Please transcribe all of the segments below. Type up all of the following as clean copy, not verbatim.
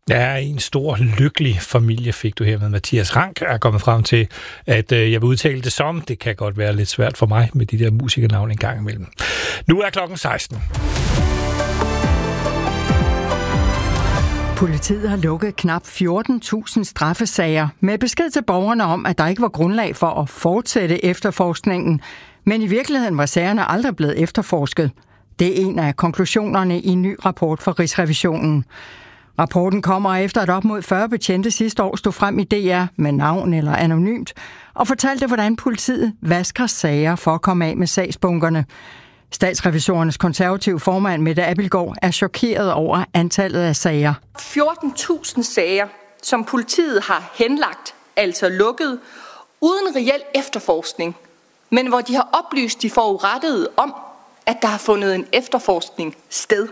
Ja, en stor, lykkelig familie fik du her med. Mathias Rank er kommet frem til, at jeg vil udtale det som. Det kan godt være lidt svært for mig med de der musikernavne en gang imellem. Nu er klokken 16. Politiet har lukket knap 14.000 straffesager med besked til borgerne om, at der ikke var grundlag for at fortsætte efterforskningen. Men i virkeligheden var sagerne aldrig blevet efterforsket. Det er en af konklusionerne i en ny rapport fra Rigsrevisionen. Rapporten kommer efter, at op mod 40 betjente sidste år stod frem i DR med navn eller anonymt og fortalte, hvordan politiet vasker sager for at komme af med sagsbunkerne. Statsrevisorernes konservative formand Mette Abildgaard er chokeret over antallet af sager. 14.000 sager, som politiet har henlagt, altså lukket, uden reel efterforskning, men hvor de har oplyst de forurettede om, at der har fundet en efterforskning sted.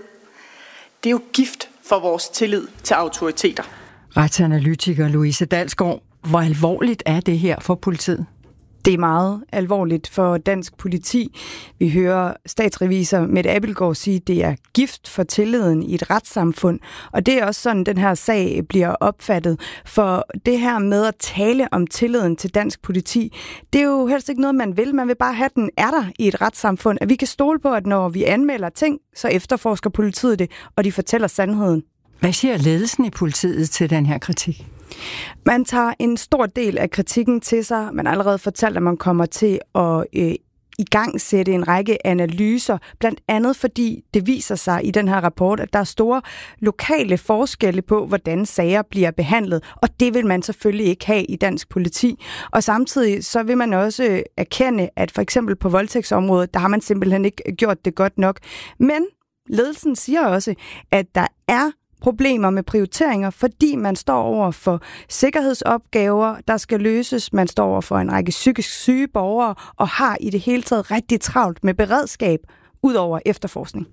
Det er jo gift for vores tillid til autoriteter. Retsanalytiker Louise Dalsgaard, hvor alvorligt er det her for politiet? Det er meget alvorligt for dansk politi. Vi hører statsrevisor Mette Abildgaard sige, at det er gift for tilliden i et retssamfund. Og det er også sådan, den her sag bliver opfattet. For det her med at tale om tilliden til dansk politi, det er jo helst ikke noget, man vil. Man vil bare have, den er der i et retssamfund. At vi kan stole på, at når vi anmelder ting, så efterforsker politiet det, og de fortæller sandheden. Hvad siger ledelsen i politiet til den her kritik? Man tager en stor del af kritikken til sig. Man har allerede fortalt, at man kommer til at i gang sætte en række analyser, blandt andet fordi det viser sig i den her rapport, at der er store lokale forskelle på, hvordan sager bliver behandlet, og det vil man selvfølgelig ikke have i dansk politi. Og samtidig så vil man også erkende, at for eksempel på voldtægtsområdet, der har man simpelthen ikke gjort det godt nok. Men ledelsen siger også, at der er problemer med prioriteringer, fordi man står over for sikkerhedsopgaver, der skal løses. Man står over for en række psykisk syge borgere og har i det hele taget rigtig travlt med beredskab ud over efterforskning.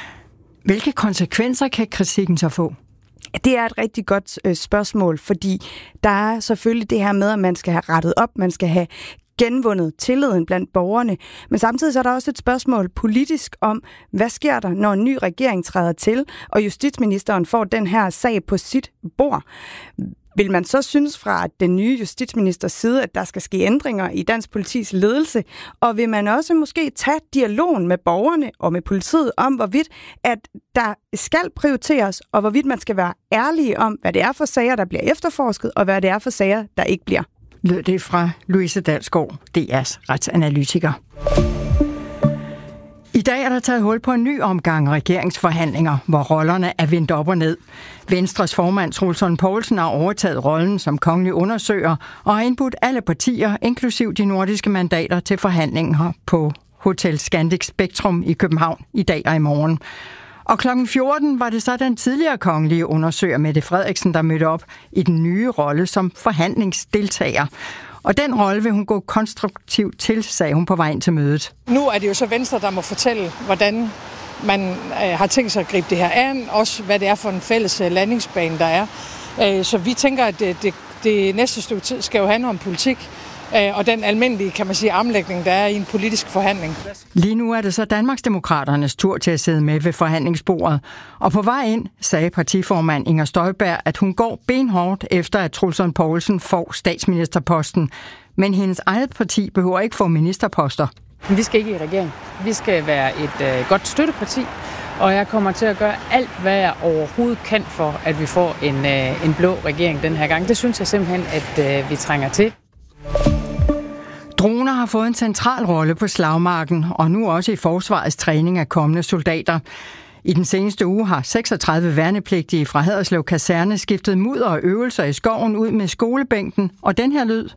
Hvilke konsekvenser kan kritikken så få? Det er et rigtig godt spørgsmål, fordi der er selvfølgelig det her med, at man skal have rettet op, man skal have genvundet tilliden blandt borgerne. Men samtidig så er der også et spørgsmål politisk om, hvad sker der, når en ny regering træder til, og justitsministeren får den her sag på sit bord? Vil man så synes fra den nye justitsministers side, at der skal ske ændringer i dansk politis ledelse? Og vil man også måske tage dialogen med borgerne og med politiet om, hvorvidt at der skal prioriteres, og hvorvidt man skal være ærlige om, hvad det er for sager, der bliver efterforsket, og hvad det er for sager, der ikke bliver? Lød det fra Louise Dalsgaard, DR's retsanalytiker. I dag er der taget hul på en ny omgang regeringsforhandlinger, hvor rollerne er vendt op og ned. Venstres formand Troels Lund Poulsen har overtaget rollen som kongelig undersøger og har indbudt alle partier, inklusiv de nordiske mandater, til forhandlinger på Hotel Scandic Spektrum i København i dag og i morgen. Og kl. 14 var det så den tidligere kongelige undersøger Mette Frederiksen, der mødte op i den nye rolle som forhandlingsdeltager. Og den rolle vil hun gå konstruktivt til, sagde hun på vej ind til mødet. Nu er det jo så Venstre, der må fortælle, hvordan man har tænkt sig at gribe det her an, også hvad det er for en fælles landingsbane, der er. Så vi tænker, at det næste stykke tid skal jo handle om politik, og den almindelige, kan man sige, armlægning, der er i en politisk forhandling. Lige nu er det så Danmarksdemokraternes tur til at sidde med ved forhandlingsbordet. Og på vej ind sagde partiformand Inger Støjberg, at hun går benhårdt efter, at Troels Lund Poulsen får statsministerposten. Men hendes eget parti behøver ikke få ministerposter. Vi skal ikke i regering. Vi skal være et godt støtteparti, og jeg kommer til at gøre alt, hvad jeg overhovedet kan for, at vi får en blå regering den her gang. Det synes jeg simpelthen, at vi trænger til. Droner har fået en central rolle på slagmarken, og nu også i forsvarets træning af kommende soldater. I den seneste uge har 36 værnepligtige fra Haderslev Kaserne skiftet mudder og øvelser i skoven ud med skolebænken, og den her lyd.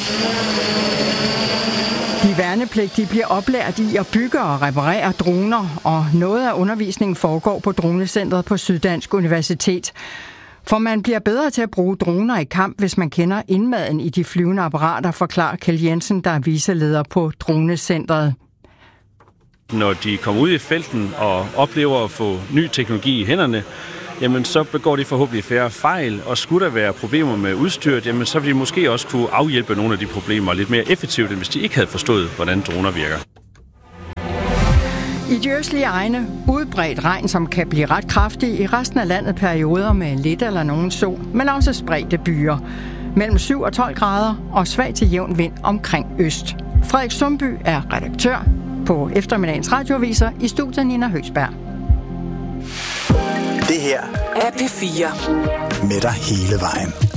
De værnepligtige bliver oplært i at bygge og reparere droner, og noget af undervisningen foregår på Dronecentret på Syddansk Universitet. For man bliver bedre til at bruge droner i kamp, hvis man kender indmaden i de flyvende apparater, forklarer Kjeld Jensen, der er viceleder på Dronecentret. Når de kommer ud i felten og oplever at få ny teknologi i hænderne, jamen så begår de forhåbentlig færre fejl, og skulle der være problemer med udstyret, jamen så vil de måske også kunne afhjælpe nogle af de problemer lidt mere effektivt, end hvis de ikke havde forstået, hvordan droner virker. I de østlige egne udbredt regn, som kan blive ret kraftig. I resten af landet perioder med lidt eller nogen sol, men også spredte byer. Mellem 7 og 12 grader og svag til jævn vind omkring øst. Frederik Sundby er redaktør på eftermiddagens radioaviser. I studiet Nina Høgsberg. Det her er P4 med dig hele vejen.